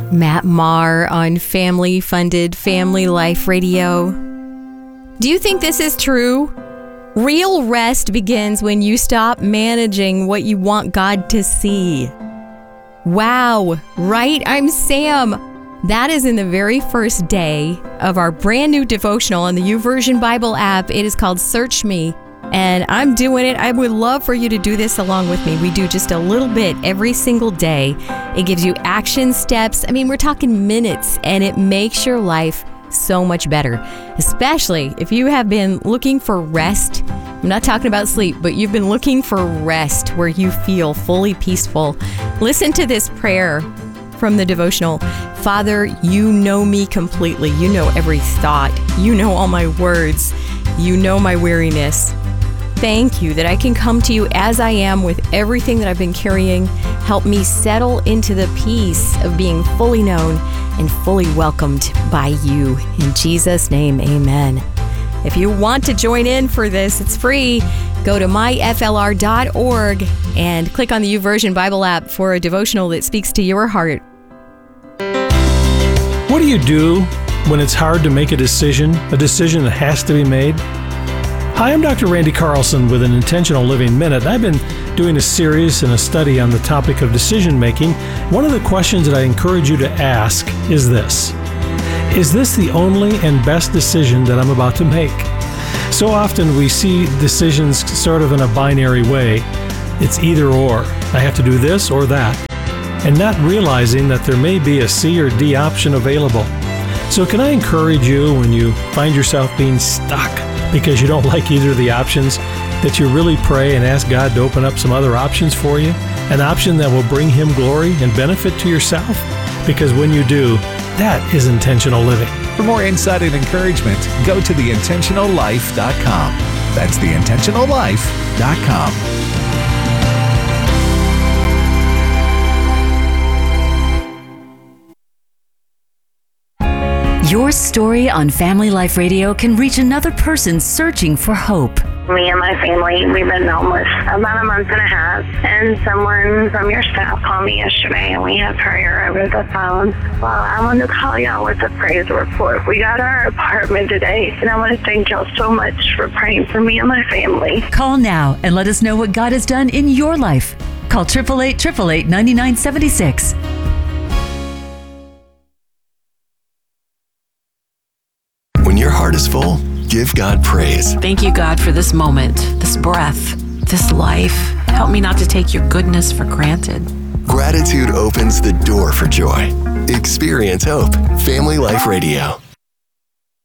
Matt Maher on family-funded Family Life Radio. Do you think this is true? Real rest begins when you stop managing what you want God to see. Wow, right? I'm Sam. That is in the very first day of our brand new devotional on the YouVersion Bible app. It is called Search Me, and I'm doing it. I would love for you to do this along with me. We do just a little bit every single day. It gives you action steps. I mean, we're talking minutes, and it makes your life so much better, especially if you have been looking for rest. I'm not talking about sleep, but you've been looking for rest where you feel fully peaceful. Listen to this prayer from the devotional. Father, you know me completely. You know every thought. You know all my words. You know my weariness. Thank you that I can come to you as I am with everything that I've been carrying. Help me settle into the peace of being fully known and fully welcomed by you. In Jesus' name, amen. If you want to join in for this, it's free. Go to myflr.org and click on the YouVersion Bible app for a devotional that speaks to your heart. What do you do when it's hard to make a decision that has to be made? Hi, I'm Dr. Randy Carlson with an Intentional Living Minute. I've been doing a series and a study on the topic of decision making. One of the questions that I encourage you to ask is this: is this the only and best decision that I'm about to make? So often we see decisions sort of in a binary way. It's either or. I have to do this or that, and not realizing that there may be a C or D option available. So can I encourage you, when you find yourself being stuck because you don't like either of the options, that you really pray and ask God to open up some other options for you? An option that will bring Him glory and benefit to yourself? Because when you do, that is intentional living. For more insight and encouragement, go to theintentionallife.com. That's theintentionallife.com. Your story on Family Life Radio can reach another person searching for hope. Me and my family, we've been homeless about a month and a half, and someone from your staff called me yesterday, and we had prayer over the phone. Well, I wanted to call y'all with a praise report. We got our apartment today, and I want to thank y'all so much for praying for me and my family. Call now and let us know what God has done in your life. Call 888-888-9976. When your heart is full, give God praise. Thank you, God, for this moment, this breath, this life. Help me not to take your goodness for granted. Gratitude opens the door for joy. Experience hope. Family Life Radio.